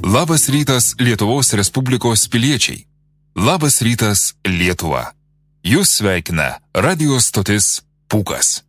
Labas rytas Lietuvos Respublikos piliečiai. Labas rytas Lietuva. Jūs sveikina radio stotis Pūkas.